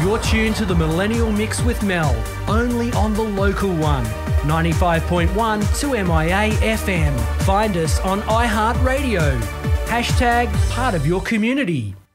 You're tuned to the Millennial Mix with Mel, only on the local one. 95.1 2MIA FM. Find us on iHeartRadio. # part of your community.